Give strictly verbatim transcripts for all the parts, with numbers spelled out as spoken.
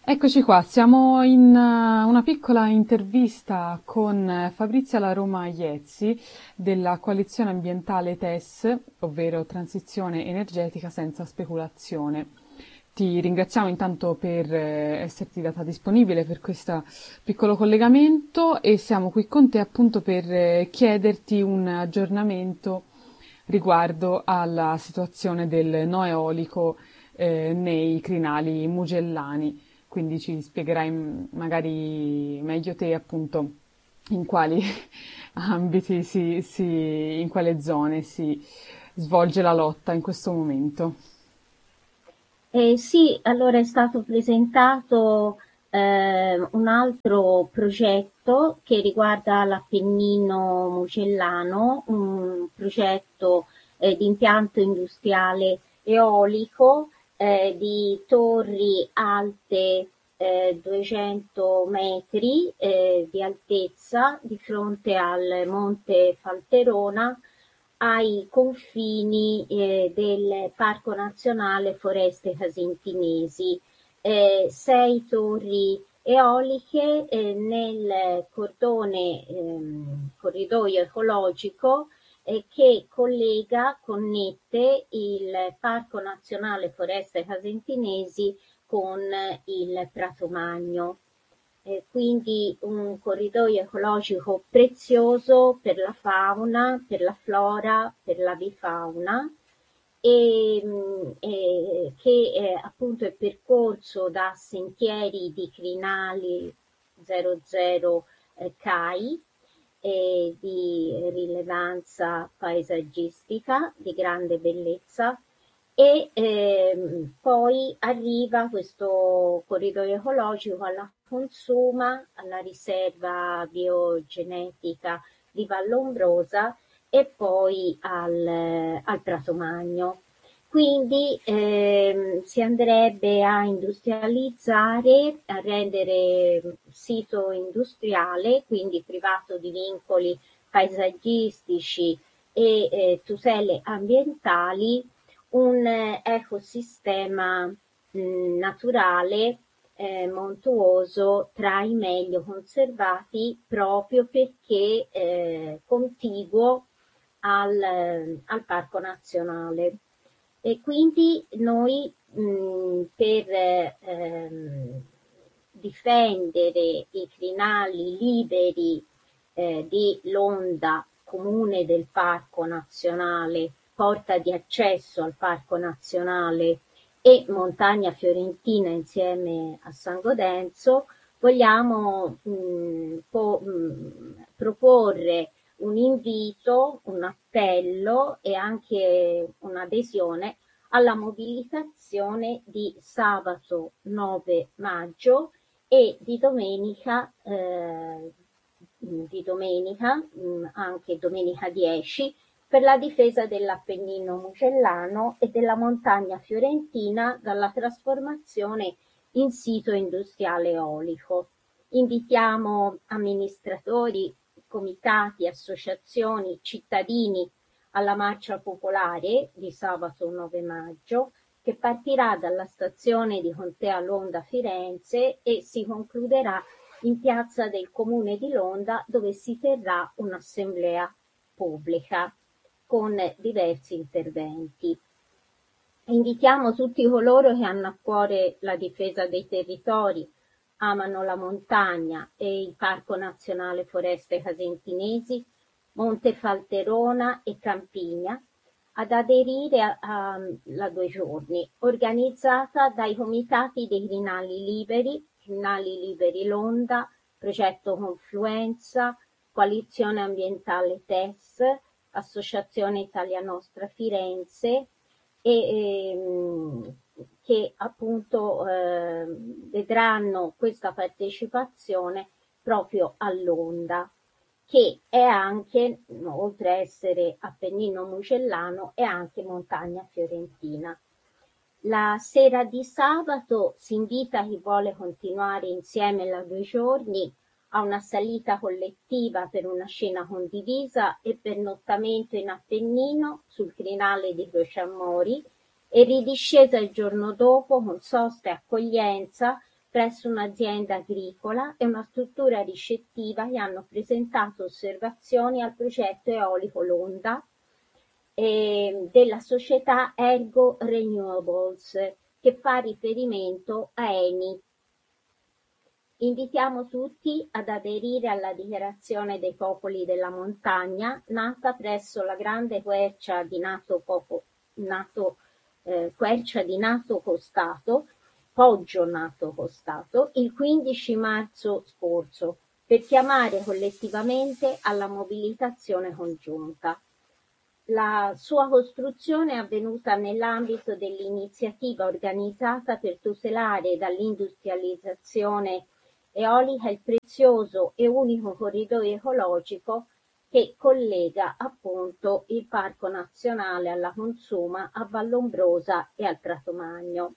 Eccoci qua, siamo in eh, una piccola intervista con eh, Fabrizia La Roma Iezzi della coalizione ambientale T E S, ovvero Transizione Energetica Senza Speculazione. Ti ringraziamo intanto per eh, esserti data disponibile per questo piccolo collegamento e siamo qui con te appunto per eh, chiederti un aggiornamento riguardo alla situazione del no eolico eh, nei crinali mugellani. Quindi ci spiegherai m- magari meglio te appunto in quali ambiti si, si, in quale zone si svolge la lotta in questo momento. Eh, sì, allora è stato presentato eh, un altro progetto che riguarda l'Appennino Mugellano, un progetto eh, di impianto industriale eolico eh, di torri alte eh, duecento metri eh, di altezza di fronte al Monte Falterona ai confini eh, del Parco Nazionale Foreste Casentinesi, eh, sei torri eoliche eh, nel cordone, ehm, corridoio ecologico eh, che collega, connette il Parco Nazionale Foreste Casentinesi con il Prato Magno. Eh, quindi un corridoio ecologico prezioso per la fauna, per la flora, per l'avifauna e, mh, e che eh, appunto è percorso da sentieri di crinali zero zero eh, C A I eh, di rilevanza paesaggistica di grande bellezza e ehm, poi arriva questo corridoio ecologico alla Consuma, alla riserva biogenetica di Vallombrosa e poi al, al Prato Magno. Quindi ehm, si andrebbe a industrializzare, a rendere sito industriale, quindi privato di vincoli paesaggistici e eh, tutele ambientali, un ecosistema mh, naturale eh, montuoso tra i meglio conservati proprio perché eh, contiguo al, al Parco Nazionale. E quindi noi mh, per ehm, difendere i crinali liberi eh, di Londa, comune del Parco Nazionale, porta di accesso al Parco Nazionale e Montagna Fiorentina insieme a San Godenzo, vogliamo mh, po- mh, proporre un invito, un appello e anche un'adesione alla mobilitazione di sabato nove maggio e di domenica, eh, di domenica, mh, anche domenica dieci, per la difesa dell'Appennino Mugellano e della montagna fiorentina dalla trasformazione in sito industriale eolico. Invitiamo amministratori, comitati, associazioni, cittadini alla marcia popolare di sabato nove maggio che partirà dalla stazione di Contea Londa Firenze e si concluderà in piazza del Comune di Londa dove si terrà un'assemblea pubblica con diversi interventi. Invitiamo tutti coloro che hanno a cuore la difesa dei territori, amano la montagna e il Parco Nazionale Foreste Casentinesi, Monte Falterona e Campigna ad aderire alla Due Giorni, organizzata dai comitati dei Crinali Liberi, Crinali Liberi Londa, Progetto Confluenza, Coalizione Ambientale T E S, Associazione Italia Nostra Firenze e ehm, che appunto eh, vedranno questa partecipazione proprio all'Onda, che è anche, oltre a essere Appennino Mugellano, è anche montagna fiorentina. La sera di sabato si invita chi vuole continuare insieme la due giorni a una salita collettiva per una scena condivisa e pernottamento in Appennino sul crinale di Croce a Mori e ridiscesa il giorno dopo con sosta e accoglienza presso un'azienda agricola e una struttura ricettiva che hanno presentato osservazioni al progetto eolico Londa eh, della società Ergo Renewables, che fa riferimento a Eni. Invitiamo tutti ad aderire alla Dichiarazione dei Popoli della Montagna, nata presso la grande quercia di Nato, Popo, Nato, eh, quercia di Nato Costato, Poggio Nato Costato, il quindici marzo scorso, per chiamare collettivamente alla mobilitazione congiunta. La sua costruzione è avvenuta nell'ambito dell'iniziativa organizzata per tutelare dall'industrializzazione eolica il prezioso e unico corridoio ecologico che collega appunto il Parco Nazionale alla Consuma, a Vallombrosa e al Prato Magno.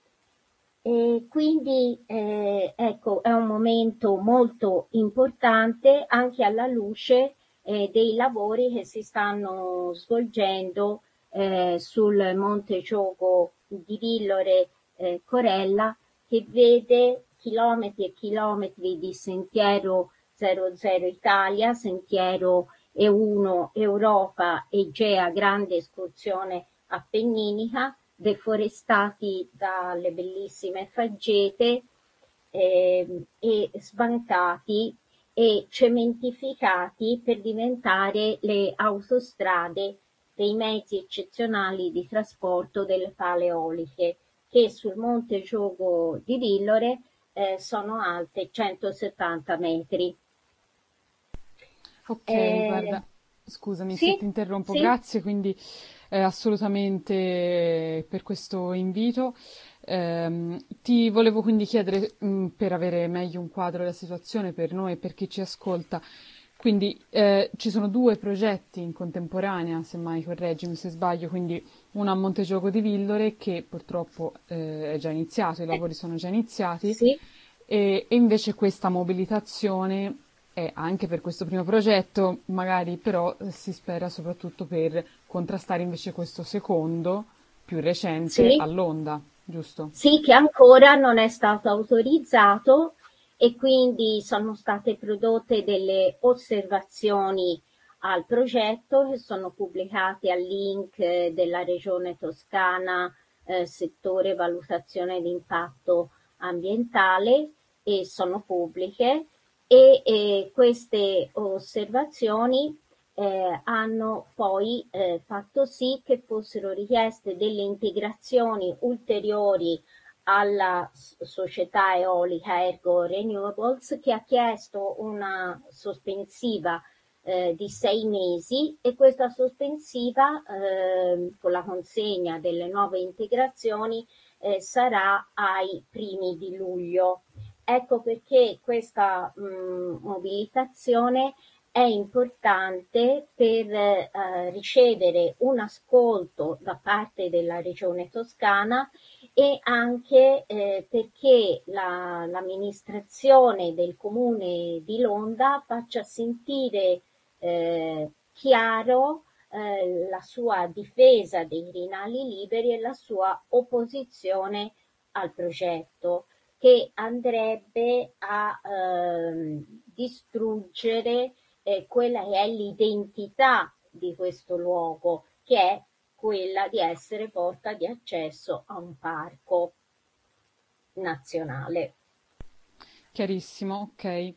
E quindi eh, ecco, è un momento molto importante anche alla luce eh, dei lavori che si stanno svolgendo eh, sul Monte Giogo di Villore eh, Corella, che vede chilometri e chilometri di sentiero zero zero Italia, sentiero E uno Europa Egea grande escursione appenninica, deforestati dalle bellissime faggete eh, e sbancati e cementificati per diventare le autostrade dei mezzi eccezionali di trasporto delle pale eoliche, che sul Monte Giogo di Villore eh, sono alte centosettanta metri. Ok, Eh, guarda, scusami se sì, ti interrompo, sì. grazie, quindi eh, assolutamente per questo invito. Ehm, ti volevo quindi chiedere, mh, per avere meglio un quadro della situazione per noi e per chi ci ascolta, quindi eh, ci sono due progetti in contemporanea, semmai correggimi se sbaglio, quindi uno a Montegioco di Villore che purtroppo eh, è già iniziato, i Eh, lavori sono già iniziati, sì. e, e invece questa mobilitazione è anche per questo primo progetto, magari però eh, si spera soprattutto per contrastare invece questo secondo, più recente, Sì, all'Onda, giusto? sì, che ancora non è stato autorizzato e quindi sono state prodotte delle osservazioni al progetto che sono pubblicate al link eh, della Regione Toscana, eh, settore valutazione di impatto ambientale, e sono pubbliche e, e queste osservazioni eh, hanno poi eh, fatto sì che fossero richieste delle integrazioni ulteriori alla società eolica Ergo Renewables, che ha chiesto una sospensiva eh, di sei mesi, e questa sospensiva eh, con la consegna delle nuove integrazioni eh, sarà ai primi di luglio. Ecco perché questa mh, mobilitazione è importante per eh, ricevere un ascolto da parte della Regione Toscana e anche eh, perché la, l'amministrazione del comune di Londa faccia sentire eh, chiaro eh, la sua difesa dei rinali liberi e la sua opposizione al progetto, che andrebbe a ehm, distruggere eh, quella che è l'identità di questo luogo, che è quella di essere porta di accesso a un parco nazionale. Chiarissimo, ok.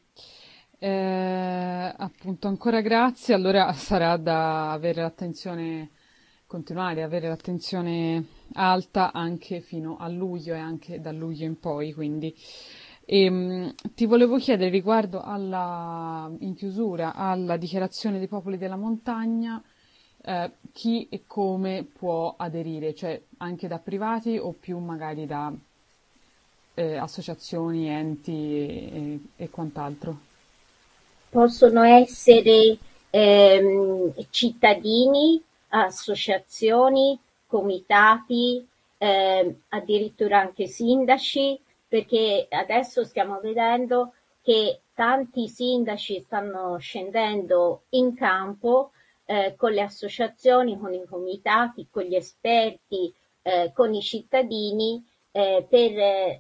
Eh, appunto, ancora grazie. Allora sarà da avere l'attenzione, continuare ad avere l'attenzione alta anche fino a luglio e anche da luglio in poi, quindi. Ehm, ti volevo chiedere riguardo alla, in chiusura, alla dichiarazione dei popoli della montagna, eh, chi e come può aderire, cioè anche da privati o più magari da eh, associazioni, enti e, e quant'altro. Possono essere ehm, cittadini, associazioni, comitati, ehm, addirittura anche sindaci, perché adesso stiamo vedendo che tanti sindaci stanno scendendo in campo eh, con le associazioni, con i comitati, con gli esperti, eh, con i cittadini, eh, per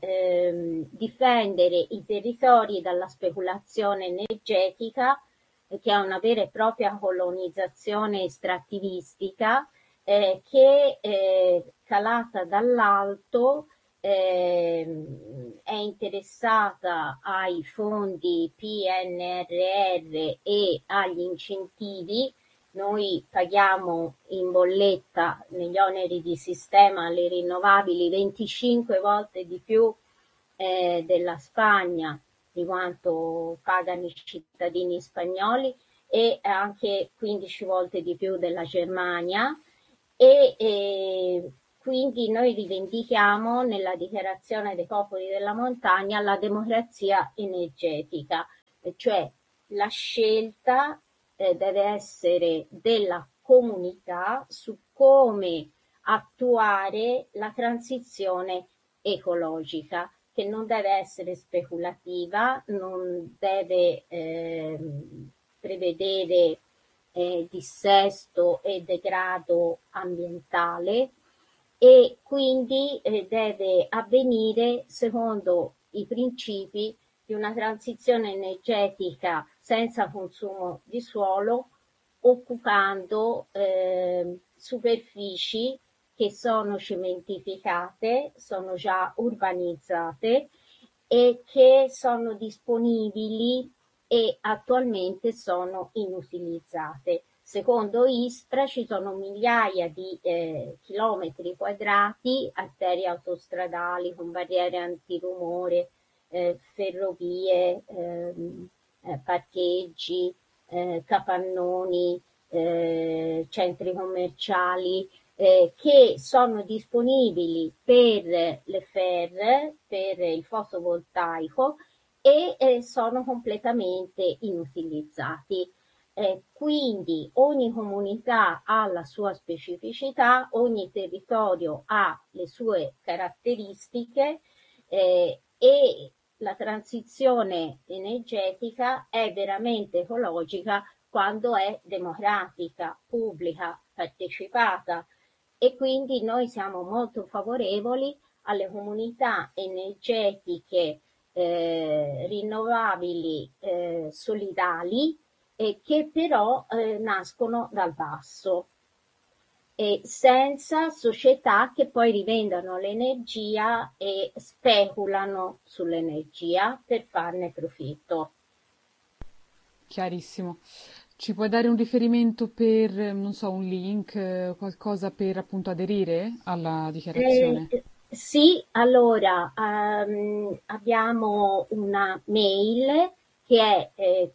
eh, difendere i territori dalla speculazione energetica, eh, che è una vera e propria colonizzazione estrattivistica, eh, che eh, calata dall'alto eh, è interessata ai fondi P N R R e agli incentivi. Noi paghiamo in bolletta negli oneri di sistema alle rinnovabili venticinque volte di più eh, della Spagna, di quanto pagano i cittadini spagnoli, e anche quindici volte di più della Germania. E eh, quindi noi rivendichiamo nella dichiarazione dei popoli della montagna la democrazia energetica, cioè la scelta eh, deve essere della comunità su come attuare la transizione ecologica, che non deve essere speculativa, non deve eh, prevedere eh, dissesto e degrado ambientale, e quindi eh, deve avvenire secondo i principi di una transizione energetica senza consumo di suolo, occupando eh, superfici che sono cementificate, sono già urbanizzate e che sono disponibili e attualmente sono inutilizzate. Secondo ISPRA ci sono migliaia di eh, chilometri quadrati, arterie autostradali con barriere antirumore, eh, ferrovie, ehm, eh, parcheggi, eh, capannoni, eh, centri commerciali, eh, che sono disponibili per le F E R, per il fotovoltaico, e eh, sono completamente inutilizzati. Eh, quindi ogni comunità ha la sua specificità, ogni territorio ha le sue caratteristiche eh, e la transizione energetica è veramente ecologica quando è democratica, pubblica, partecipata, e quindi noi siamo molto favorevoli alle comunità energetiche eh, rinnovabili eh, solidali, eh, che però eh, nascono dal basso, e senza società che poi rivendono l'energia e speculano sull'energia per farne profitto. Chiarissimo. Ci puoi dare un riferimento per, non so, un link, qualcosa per appunto aderire alla dichiarazione? Eh, sì, allora um, abbiamo una mail che è eh,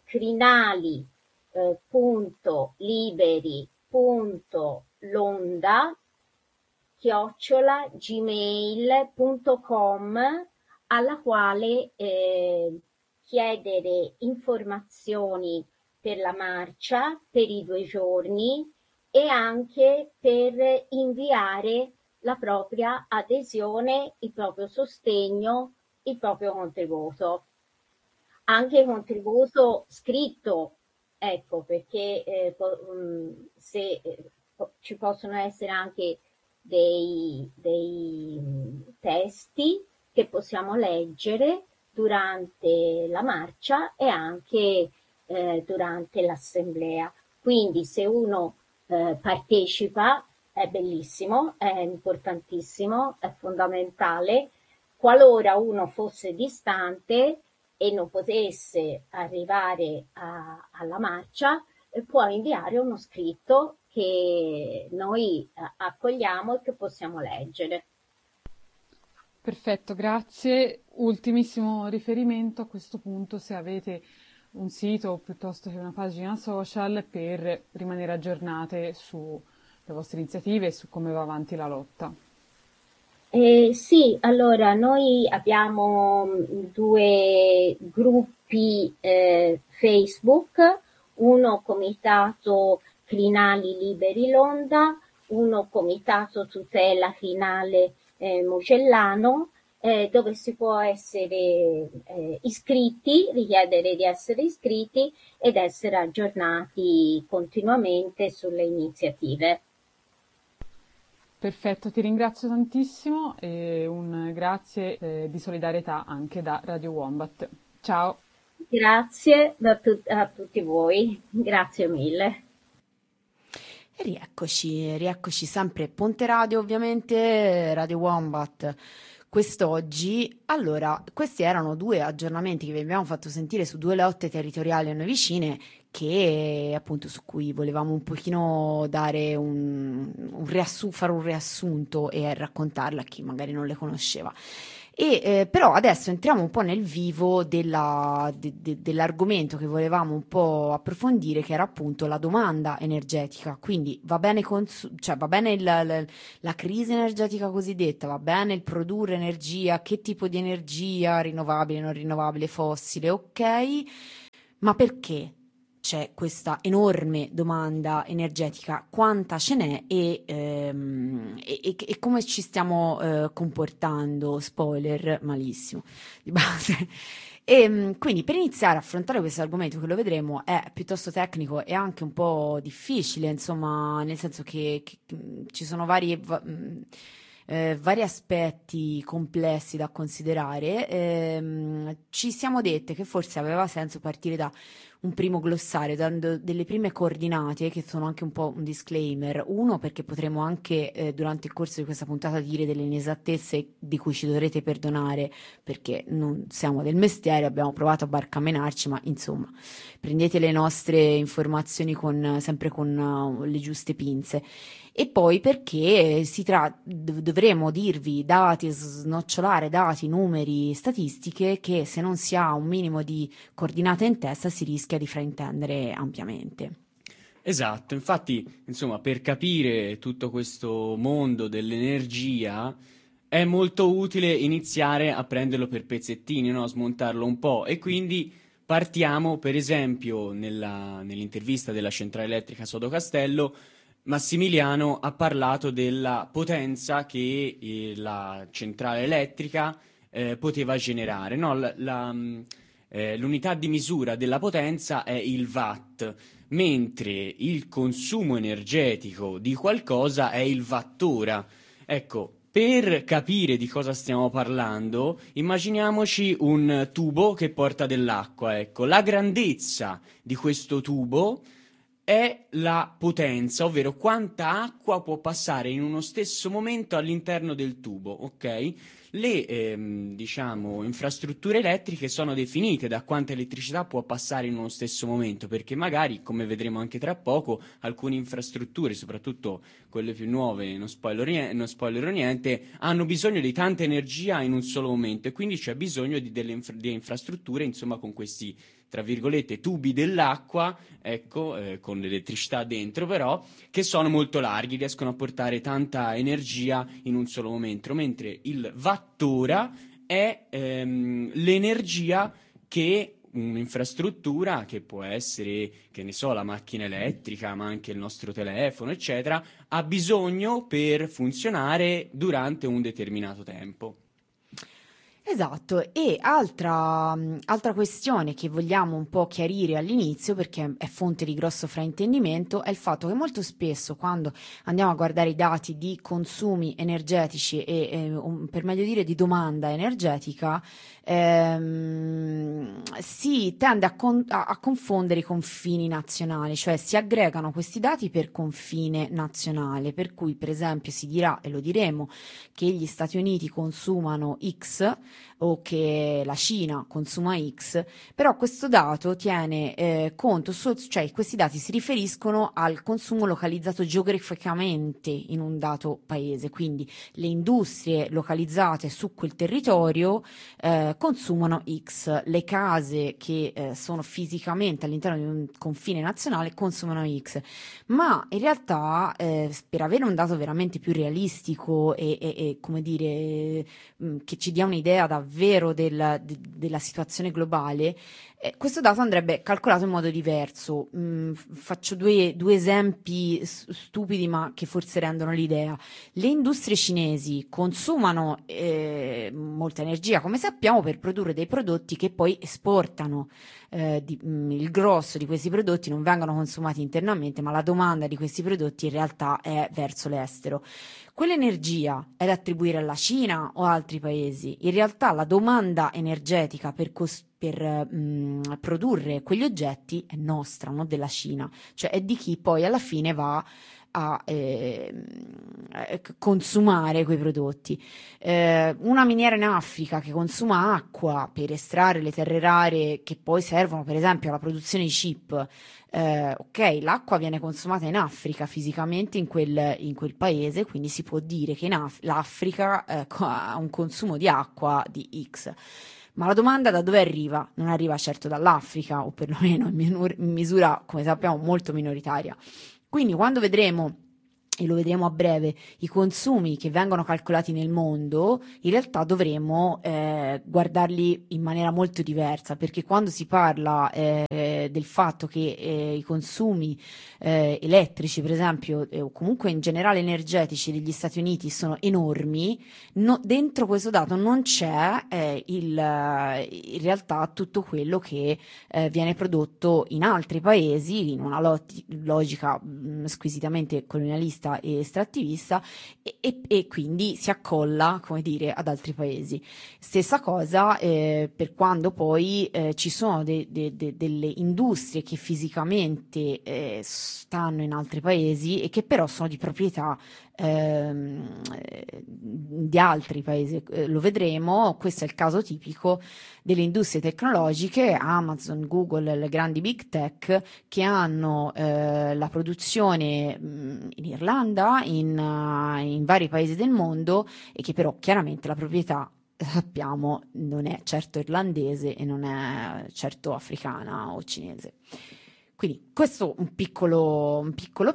crinali.liberi.londa chiocciola gmail punto com, alla quale eh, chiedere informazioni per la marcia, per i due giorni, e anche per inviare la propria adesione, il proprio sostegno, il proprio contributo. Anche contributo scritto, ecco, perché eh, se eh, ci possono essere anche dei, dei testi che possiamo leggere durante la marcia e anche eh, durante l'assemblea. Quindi se uno eh, partecipa è bellissimo, è importantissimo, è fondamentale. Qualora uno fosse distante e non potesse arrivare a, alla marcia, eh, può inviare uno scritto che noi eh, accogliamo e che possiamo leggere. Perfetto, grazie. Ultimissimo riferimento a questo punto, se avete un sito o piuttosto che una pagina social per rimanere aggiornate sulle vostre iniziative e su come va avanti la lotta. Eh, sì, allora noi abbiamo due gruppi eh, Facebook, uno comitato Crinali Liberi Londa, uno comitato tutela Crinale eh, Mugellano, eh, dove si può essere eh, iscritti, richiedere di essere iscritti ed essere aggiornati continuamente sulle iniziative. Perfetto, ti ringrazio tantissimo e un grazie eh, di solidarietà anche da Radio Wombat. Ciao. Grazie da tut- a tutti voi, grazie mille. E rieccoci, rieccoci sempre Ponte Radio, ovviamente, Radio Wombat. Quest'oggi, allora, questi erano due aggiornamenti che vi abbiamo fatto sentire su due lotte territoriali a noi vicine, che appunto su cui volevamo un pochino dare un, un riassu- fare un riassunto e raccontarla a chi magari non le conosceva. E eh, però adesso entriamo un po' nel vivo della- de- de- dell'argomento che volevamo un po' approfondire, che era appunto la domanda energetica. Quindi va bene, cons- cioè, va bene il- la, la crisi energetica cosiddetta, va bene il produrre energia, che tipo di energia, rinnovabile, non rinnovabile, fossile, ok, ma perché c'è questa enorme domanda energetica, quanta ce n'è e, ehm, e- e- e come ci stiamo eh, comportando? Spoiler, malissimo, di base. E mh, quindi per iniziare a affrontare questo argomento, che lo vedremo, è piuttosto tecnico e anche un po' difficile, insomma, nel senso che, che- mh, ci sono vari, va- mh, eh, vari aspetti complessi da considerare. Ehm, ci siamo dette che forse aveva senso partire da un primo glossario, dando delle prime coordinate che sono anche un po' un disclaimer. Uno, perché potremo anche eh, durante il corso di questa puntata dire delle inesattezze di cui ci dovrete perdonare, perché non siamo del mestiere, abbiamo provato a barcamenarci, ma insomma, prendete le nostre informazioni con, sempre con uh, le giuste pinze. E poi perché si tra- dov- dovremo dirvi dati, snocciolare dati, numeri, statistiche che se non si ha un minimo di coordinate in testa si rischia di fraintendere ampiamente. Esatto, infatti, insomma, per capire tutto questo mondo dell'energia è molto utile iniziare a prenderlo per pezzettini, no? A smontarlo un po', e quindi partiamo, per esempio, nella- nell'intervista della centrale elettrica Sodo Castello. Massimiliano ha parlato della potenza che eh, la centrale elettrica eh, poteva generare, no? La- la, mh, eh, l'unità di misura della potenza è il watt, mentre il consumo energetico di qualcosa è il wattora. Ecco, per capire di cosa stiamo parlando, immaginiamoci un tubo che porta dell'acqua. Ecco, la grandezza di questo tubo è la potenza, ovvero quanta acqua può passare in uno stesso momento all'interno del tubo, ok? Le ehm, diciamo infrastrutture elettriche sono definite da quanta elettricità può passare in uno stesso momento, perché magari, come vedremo anche tra poco, alcune infrastrutture, soprattutto quelle più nuove, non spoiler, non spoilerò niente, hanno bisogno di tanta energia in un solo momento, e quindi c'è bisogno di delle infra- di infrastrutture, insomma, con questi, tra virgolette, tubi dell'acqua, ecco, eh, con l'elettricità dentro, però, che sono molto larghi, riescono a portare tanta energia in un solo momento, mentre il wattora è ehm, l'energia che un'infrastruttura, che può essere, che ne so, la macchina elettrica, ma anche il nostro telefono, eccetera, ha bisogno per funzionare durante un determinato tempo. Esatto, e altra, mh, altra questione che vogliamo un po' chiarire all'inizio, perché è fonte di grosso fraintendimento, è il fatto che molto spesso quando andiamo a guardare i dati di consumi energetici e, e, um, per meglio dire di domanda energetica, ehm, si tende a, con- a- a confondere i confini nazionali, cioè si aggregano questi dati per confine nazionale, per cui per esempio si dirà, e lo diremo, che gli Stati Uniti consumano X o che la Cina consuma X, però questo dato tiene eh, conto, so- cioè questi dati si riferiscono al consumo localizzato geograficamente in un dato paese, quindi le industrie localizzate su quel territorio eh, consumano X, le case che eh, sono fisicamente all'interno di un confine nazionale consumano X, ma in realtà eh, per avere un dato veramente più realistico e, e- e, come dire, mh, che ci dia un'idea un'idea davvero del, de, della situazione globale, eh, questo dato andrebbe calcolato in modo diverso. Mm, faccio due, due esempi s- stupidi ma che forse rendono l'idea. Le industrie cinesi consumano eh, molta energia, come sappiamo, per produrre dei prodotti che poi esportano. Eh, di, mh, il grosso di questi prodotti non vengono consumati internamente, ma la domanda di questi prodotti in realtà è verso l'estero. Quell'energia è da attribuire alla Cina o a altri paesi? In realtà la domanda energetica per, cos- per mh, produrre quegli oggetti è nostra, non della Cina, cioè è di chi poi alla fine va a eh, consumare quei prodotti. Eh, una miniera in Africa che consuma acqua per estrarre le terre rare che poi servono per esempio alla produzione di chip. Eh, ok, l'acqua viene consumata in Africa fisicamente in quel, in quel paese, quindi si può dire che in Af- l'Africa eh, ha un consumo di acqua di X. Ma la domanda da dove arriva? Non arriva certo dall'Africa, o perlomeno in, minor- in misura, come sappiamo, molto minoritaria. Quindi quando vedremo, e lo vedremo a breve, i consumi che vengono calcolati nel mondo, in realtà dovremo eh, guardarli in maniera molto diversa, perché quando si parla eh, del fatto che eh, i consumi eh, elettrici, per esempio, eh, o comunque in generale energetici degli Stati Uniti sono enormi, no, dentro questo dato non c'è eh, il, in realtà tutto quello che eh, viene prodotto in altri paesi, in una loti- logica mh, squisitamente colonialista e estrattivista, e, e, e quindi si accolla, come dire, ad altri paesi. Stessa cosa eh, per quando poi eh, ci sono de, de, de, delle industrie che fisicamente eh, stanno in altri paesi e che però sono di proprietà ehm, di altri paesi. Eh, lo vedremo, questo è il caso tipico delle industrie tecnologiche, Amazon, Google, le grandi big tech che hanno eh, la produzione mh, in Irlanda, in, uh, in vari paesi del mondo, e che però chiaramente la proprietà, sappiamo, non è certo irlandese e non è certo africana o cinese. Quindi questo un piccolo, un piccolo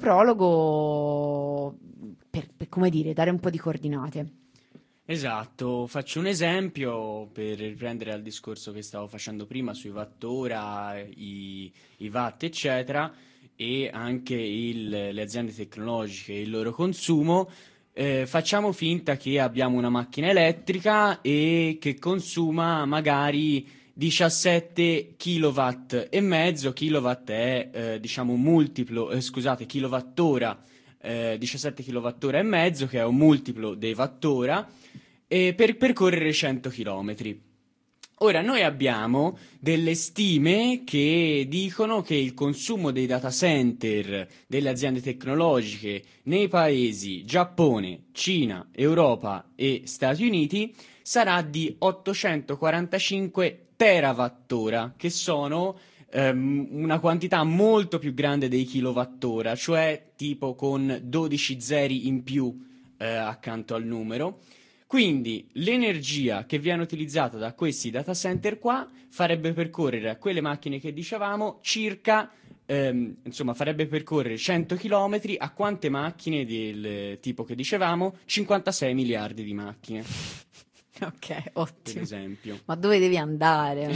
prologo per, per, come dire, dare un po' di coordinate. Esatto, faccio un esempio per riprendere al discorso che stavo facendo prima sui wattora, i, i watt, eccetera, e anche il- le aziende tecnologiche e il loro consumo. Eh, facciamo finta che abbiamo una macchina elettrica e che consuma magari diciassette kilowatt e mezzo. Kilowatt è, eh, diciamo, un multiplo, eh, scusate, kilowattora, eh, diciassette kilowattora e mezzo, che è un multiplo dei wattora, e per percorrere cento chilometri. Ora, noi abbiamo delle stime che dicono che il consumo dei data center delle aziende tecnologiche nei paesi Giappone, Cina, Europa e Stati Uniti sarà di ottocentoquarantacinque terawattora, che sono ehm, una quantità molto più grande dei kilowattora, cioè tipo con dodici zeri in più eh, accanto al numero. Quindi l'energia che viene utilizzata da questi data center qua farebbe percorrere a quelle macchine che dicevamo circa, ehm, insomma, farebbe percorrere cento chilometri a quante macchine del tipo che dicevamo? cinquantasei miliardi di macchine, Ok, per ottimo. esempio. Ma dove devi andare?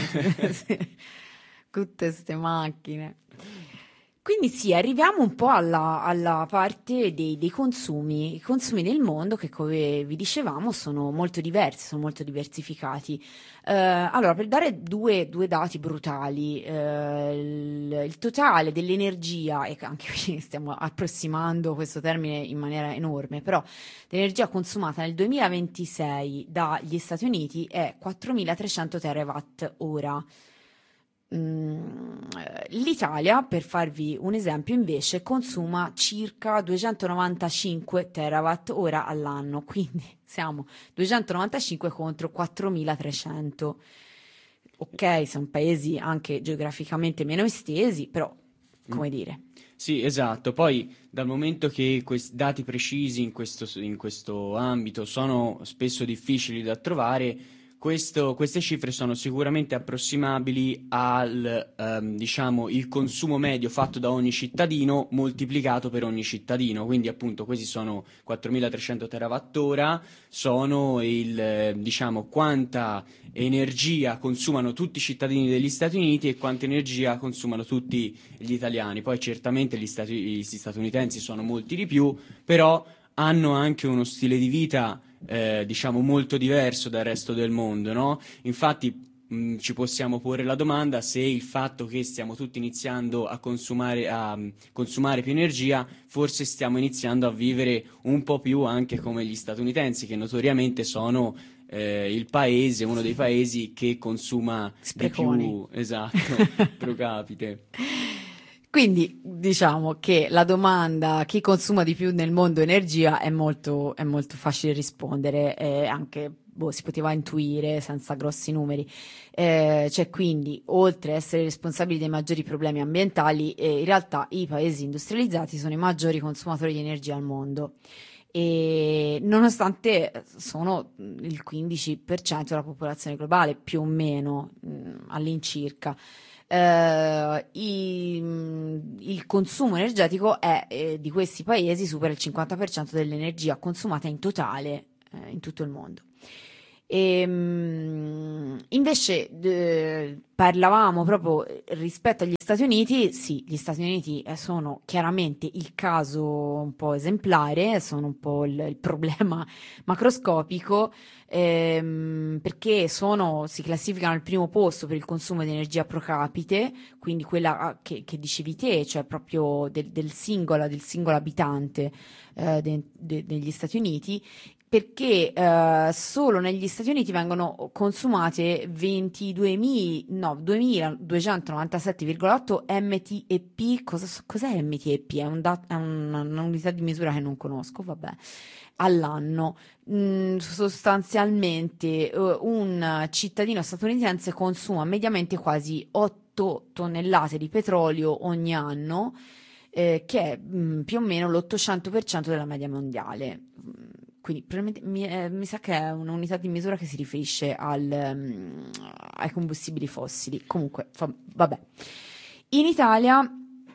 Tutte queste macchine. Quindi sì, arriviamo un po' alla, alla parte dei, dei consumi. I consumi nel mondo che, come vi dicevamo, sono molto diversi, sono molto diversificati. Eh, allora, per dare due, due dati brutali, eh, il, il totale dell'energia, e anche qui stiamo approssimando questo termine in maniera enorme, però l'energia consumata nel duemilaventisei dagli Stati Uniti è quattromilatrecento terawatt ora. Mm, eh, L'Italia, per farvi un esempio, invece consuma circa duecentonovantacinque terawatt ora all'anno, quindi siamo duecentonovantacinque contro quattromilatrecento. Ok, sono paesi anche geograficamente meno estesi, però, come dire. Sì, esatto. Poi, dal momento che questi dati precisi in questo, in questo ambito sono spesso difficili da trovare, Questo, queste cifre sono sicuramente approssimabili al ehm, diciamo il consumo medio fatto da ogni cittadino moltiplicato per ogni cittadino, quindi appunto questi sono quattromilatrecento terawattora, sono il eh, diciamo quanta energia consumano tutti i cittadini degli Stati Uniti e quanta energia consumano tutti gli italiani. Poi certamente gli, stati, gli statunitensi sono molti di più, però hanno anche uno stile di vita Eh, diciamo molto diverso dal resto del mondo, no? Infatti mh, ci possiamo porre la domanda se il fatto che stiamo tutti iniziando a consumare, a mh, consumare più energia, forse stiamo iniziando a vivere un po' più anche come gli statunitensi, che notoriamente sono eh, il paese, uno dei paesi che consuma Spreconi. di più, esatto, pro capite. Quindi diciamo che la domanda chi consuma di più nel mondo energia è molto, è molto facile rispondere, e anche boh, si poteva intuire senza grossi numeri. Eh, cioè quindi, oltre a essere responsabili dei maggiori problemi ambientali, eh, in realtà i paesi industrializzati sono i maggiori consumatori di energia al mondo. E nonostante sono il quindici per cento della popolazione globale, più o meno mh, all'incirca. Uh, i, il consumo energetico è, eh, di questi paesi supera il cinquanta per cento dell'energia consumata in totale eh, in tutto il mondo. E, um, invece eh, parlavamo proprio rispetto agli Stati Uniti. Sì, gli Stati Uniti eh, sono chiaramente il caso un po' esemplare, sono un po' il, il problema macroscopico, ehm, perché sono, si classificano al primo posto per il consumo di energia pro capite, quindi quella che, che dicevi te, cioè proprio del, del singolo, del singolo abitante eh, de, de, degli Stati Uniti, perché eh, solo negli Stati Uniti vengono consumate ventiduemila, no, duemiladuecentonovantasette virgola otto M T E P. Cosa, cos'è M T E P? È, un dat- è una, un'unità di misura che non conosco, vabbè, all'anno. Mm, sostanzialmente uh, un cittadino statunitense consuma mediamente quasi otto tonnellate di petrolio ogni anno, eh, che è mm, più o meno l'ottocento per cento della media mondiale. Quindi mi, eh, mi sa che è un'unità di misura che si riferisce al, um, ai combustibili fossili. Comunque, fa, vabbè. In Italia,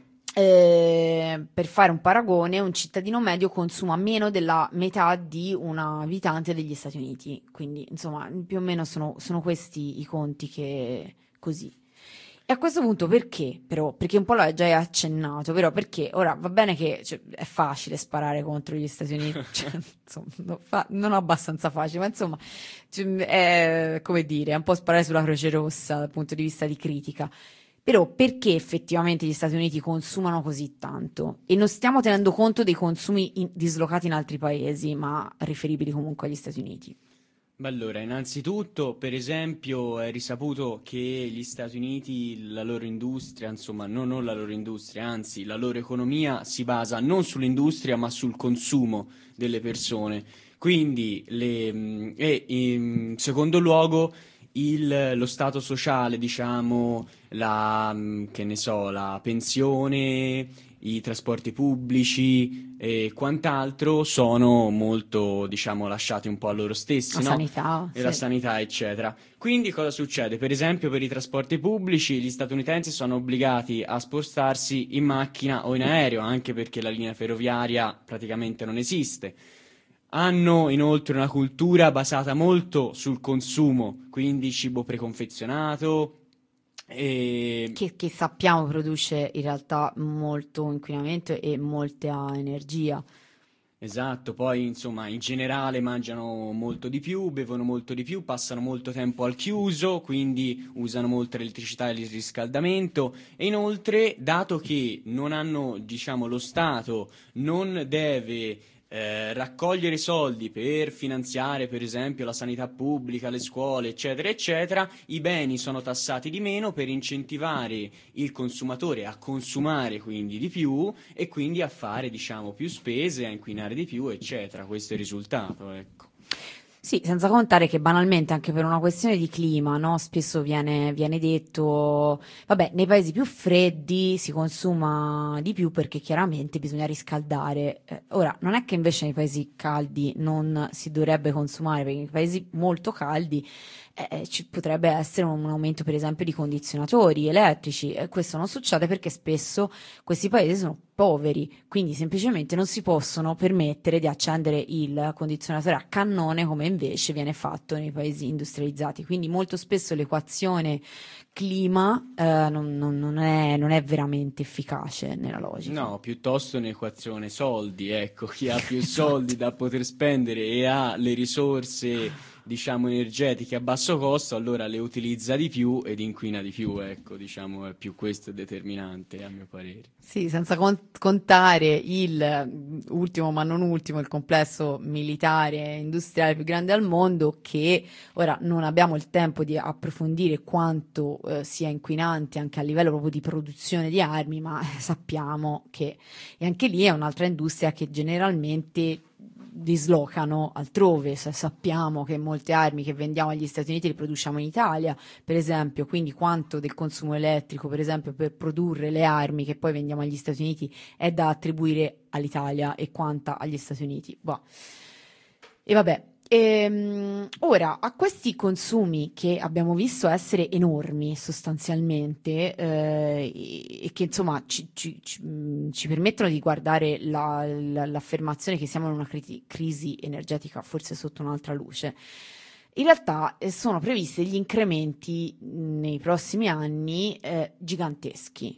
eh, per fare un paragone, un cittadino medio consuma meno della metà di un abitante degli Stati Uniti. Quindi, insomma, più o meno sono, sono questi i conti che così. E a questo punto perché, però? Perché un po' l'ho già accennato, però perché? Ora, va bene che cioè, è facile sparare contro gli Stati Uniti, cioè, insomma, non, fa, non abbastanza facile, ma insomma, cioè, è, come dire, è un po' sparare sulla Croce Rossa dal punto di vista di critica. Però perché effettivamente gli Stati Uniti consumano così tanto? E non stiamo tenendo conto dei consumi in, dislocati in altri paesi, ma riferibili comunque agli Stati Uniti. Beh, allora, innanzitutto, per esempio, è risaputo che gli Stati Uniti, la loro industria, insomma, no, non la loro industria, anzi, la loro economia si basa non sull'industria, ma sul consumo delle persone. Quindi, le, e in secondo luogo, il, lo stato sociale, diciamo, la, che ne so, la pensione, i trasporti pubblici e quant'altro sono molto, diciamo, lasciati un po' a loro stessi, La no? sanità, E sì. la sanità, eccetera. Quindi cosa succede? Per esempio, per i trasporti pubblici gli statunitensi sono obbligati a spostarsi in macchina o in aereo, anche perché la linea ferroviaria praticamente non esiste. Hanno inoltre una cultura basata molto sul consumo, quindi cibo preconfezionato. E... Che, che sappiamo produce in realtà molto inquinamento e molta energia. Esatto, poi insomma in generale mangiano molto di più, bevono molto di più, passano molto tempo al chiuso, quindi usano molta elettricità e il riscaldamento e inoltre, dato che non hanno, diciamo, lo Stato non deve eh, raccogliere soldi per finanziare per esempio la sanità pubblica, le scuole, eccetera, eccetera, i beni sono tassati di meno per incentivare il consumatore a consumare quindi di più e quindi a fare, diciamo, più spese, a inquinare di più, eccetera. Questo è il risultato, ecco. Sì, senza contare che banalmente anche per una questione di clima, no? Spesso viene, viene detto, vabbè, nei paesi più freddi si consuma di più perché chiaramente bisogna riscaldare. Eh, ora, non è che invece nei paesi caldi non si dovrebbe consumare, perché nei paesi molto caldi eh, ci potrebbe essere un aumento, per esempio, di condizionatori elettrici, e questo non succede perché spesso questi paesi sono poveri, quindi semplicemente non si possono permettere di accendere il condizionatore a cannone come invece viene fatto nei paesi industrializzati. Quindi molto spesso l'equazione clima eh, non, non- non è, non è veramente efficace nella logica. No, piuttosto un'equazione soldi, ecco, chi ha più Esatto. soldi da poter spendere e ha le risorse, diciamo, energetiche a basso costo, allora le utilizza di più ed inquina di più, ecco, diciamo, è più questo determinante, a mio parere. Sì, senza con- contare il mm, ultimo ma non ultimo, il complesso militare e industriale più grande al mondo, che ora non abbiamo il tempo di approfondire quanto eh, sia inquinante anche a livello proprio di produzione di armi, ma eh, sappiamo che e anche lì è un'altra industria che generalmente dislocano altrove. Sa- sappiamo che molte armi che vendiamo agli Stati Uniti le produciamo in Italia, per esempio, quindi quanto del consumo elettrico, per esempio, per produrre le armi che poi vendiamo agli Stati Uniti è da attribuire all'Italia e quanta agli Stati Uniti. Boh. E vabbè, ehm, ora a questi consumi che abbiamo visto essere enormi sostanzialmente eh, e, e che insomma ci, ci- ci- mh, ci permettono di guardare la- la- l'affermazione che siamo in una crisi, crisi energetica forse sotto un'altra luce. In realtà eh, sono previsti degli incrementi nei prossimi anni eh, giganteschi.